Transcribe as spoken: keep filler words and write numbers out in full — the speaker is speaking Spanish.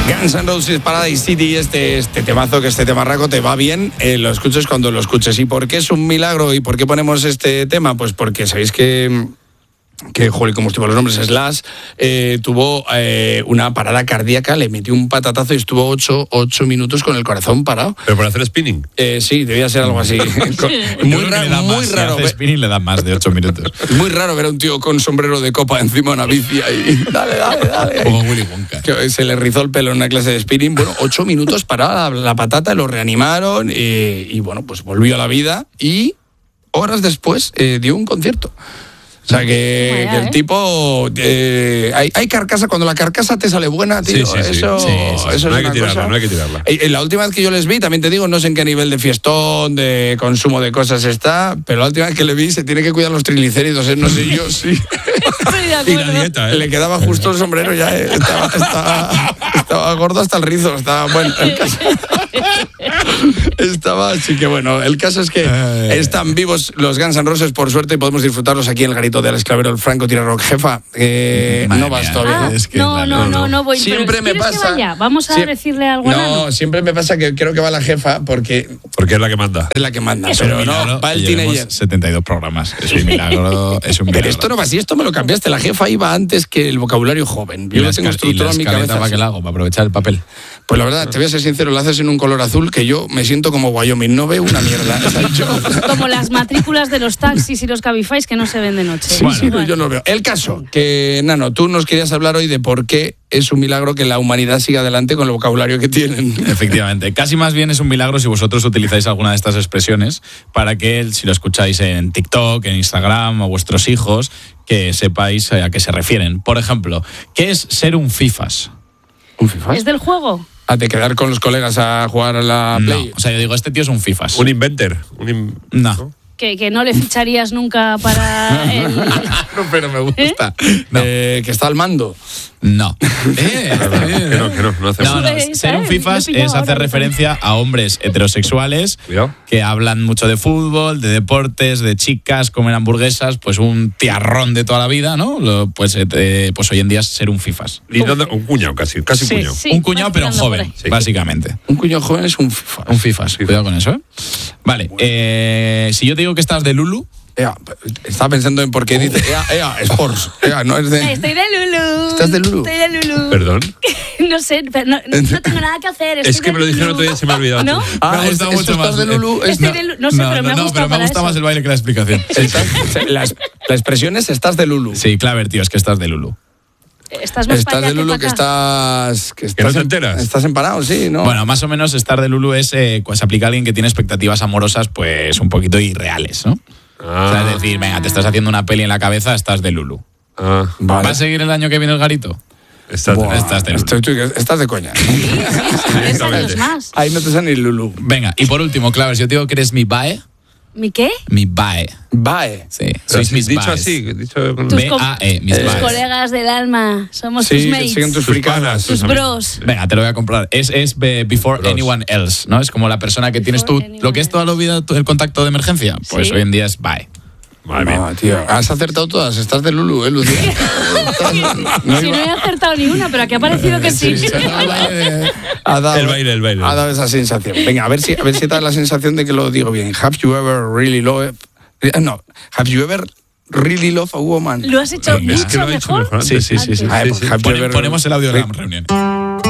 Guns N' Roses, Paradise City, este, este temazo, que este temarraco te va bien, eh, lo escuches cuando lo escuches. ¿Y por qué es un milagro y por qué ponemos este tema? Pues porque sabéis que... que, joder, como estuvo los nombres, Slash, eh, tuvo eh, una parada cardíaca, le metió un patatazo y estuvo ocho, ocho minutos con el corazón parado. ¿Pero por hacer spinning? Eh, sí, debía ser algo así. Sí. Muy, ra- muy más, raro. Si hace spinning le dan más de ocho minutos. Muy raro ver a un tío con sombrero de copa encima de una bici ahí. Dale, dale, dale. Como Willy Wonka. Que se le rizó el pelo en una clase de spinning. Bueno, ocho minutos parada la, la patata, lo reanimaron y, y bueno, pues volvió a la vida y horas después eh, dio un concierto. O sea, que, Vaya, que el ¿eh? tipo... Eh, hay, hay carcasa, cuando la carcasa te sale buena, tío. Sí, sí, sí. Eso, Sí, sí, sí. eso No es hay que una tirarla, cosa. no hay que tirarla. Eh, La última vez que yo les vi, también te digo, no sé en qué nivel de fiestón, de consumo de cosas está, pero la última vez que le vi se tiene que cuidar los triglicéridos, ¿eh? No sé yo, sí. Estoy de Y la acuerdo. dieta, ¿eh? Le quedaba justo el sombrero ya, ¿eh? estaba, estaba, estaba gordo hasta el rizo, estaba bueno. El caso, estaba, así que bueno, el caso es que están vivos los Guns N' Roses, por suerte, y podemos disfrutarlos aquí en el garito de Alex Clavero, el Franco Tira Rock. Jefa, eh, Madre no vas mía. todavía. Ah, Es que no, claro, no, no, no voy. Siempre pero me ¿quieres pasa. que vaya? Vamos a Sie- decirle algo a Nano. No, siempre me pasa que creo que va la jefa porque Porque es la que manda. es la que manda, Es pero un milagro no, va el que llevemos teenager. setenta y dos programas. Es un milagro. Es un milagro. Pero esto no va así, esto me lo cambiaste. La jefa iba antes que el vocabulario joven. ¿Y Yo la, lo tengo escal- y la estructurado en mi escaleta cabeza. para qué la hago? Para aprovechar el papel. Pues la verdad, te voy a ser sincero, lo haces en un color azul que yo me siento como Wyoming, no veo una mierda. O sea, yo, Como las matrículas de los taxis y los Cabify que no se ven de noche. sí, sí, no, yo no veo. El caso, que Nano, tú nos querías hablar hoy de por qué es un milagro que la humanidad siga adelante con el vocabulario que tienen. Efectivamente. Casi más bien es un milagro si vosotros utilizáis alguna de estas expresiones para que, si lo escucháis en TikTok, en Instagram o vuestros hijos, que sepáis a qué se refieren. Por ejemplo, ¿qué es ser un fifas? ¿Un FIFA? ¿Es del juego? ¿A de quedar con los colegas a jugar a la No, Play? o sea, yo digo, este tío es un fifas. Un inventer. Un in- No. Que, que no le ficharías nunca para el... No, pero me gusta. No. Eh, que está al mando. No. Eh, Que no, que no, no hacemos. No, no, Sube, ser un ¿sabes? fifas Lo he pillado es ahora, hacer ¿no? referencia a hombres heterosexuales Cuidado. que hablan mucho de fútbol, de deportes, de chicas, comen hamburguesas, pues un tiarrón de toda la vida, ¿no? Lo- Pues, eh, pues hoy en día es ser un fifas. Y no- un cuñado casi, casi un Sí, cuñado. sí. un cuñado, vas pero un tirando por joven, ahí. Sí. básicamente. Un cuñado joven es un FIFA. Un fifas, cuidado con eso, ¿eh? Vale, eh, si yo te digo que estás de Lulu, Ea, estaba pensando en por qué dice Ea, Ea, Sports. Ea, no es de... Estoy de Lulu. ¿Estás de Lulu? Estoy de Lulu. Perdón. No sé, pero no, no tengo nada que hacer. Es estoy que de me lo dijeron Lulu. otro día y se me ha olvidado. ¿No? Ah, me ha es- gustado esto mucho estás más. de Lulu. Eh, es- Estoy de Lulu. No sé, pero me ha no, gustado pero me para gusta eso. más el baile que la explicación. Estás- la, la expresión es estás de Lulu. Sí, Claver, tío, es que estás de Lulu. Estás más Estás para de allá Lulu para que acá. estás... Que, no estás te en- enteras. Estás empanado, sí, ¿no? Bueno, más o menos estar de Lulu es, eh, pues aplica a alguien que tiene expectativas amorosas, pues un poquito irreales, ¿no? Ah, O sea, es decir, venga, te estás haciendo una peli en la cabeza, estás de Lulu. ah, Vale. ¿Va a seguir el año que viene el garito? estás- Buah, estás de Lulu. estoy- estoy- estás de coña. Tres años más. Ahí no te sale ni Lulu. Venga, y por último, Claver, si yo te digo que eres mi bae, ¿Mi qué? mi bae. Bye. Sí, Pero sois así- mis dicho baes. así, dicho con- Tus B com- A E, mis Tus baes. colegas del alma. Somos tus Sí, que mates. siguen tus Tus fricadas. panas, Tus tus bros. Venga, te lo voy a comprar. Es, es eh, before Bros. anyone else, ¿no? Es como la persona que tienes tú, Before anyone lo que es toda la vida tu- el contacto de emergencia. Pues Sí. hoy en día es bye. Madre mía. No, tío, has acertado todas. Estás de Lulu, ¿eh, Lucía? No Si no iba- he acertado ni una, pero aquí ha parecido que sí. Ha dado, El baile, el baile. Ha dado esa sensación. Venga, a ver si, a ver si te da la sensación de que lo digo bien. Have you ever really loved... eh, No, have you ever really loved a woman? Lo has hecho Es que mucho lo he dicho mejor. mejor Sí, antes. sí, sí, sí. Ah, sí, pues sí. have you Pone- ever- ponemos el audio de la reunión.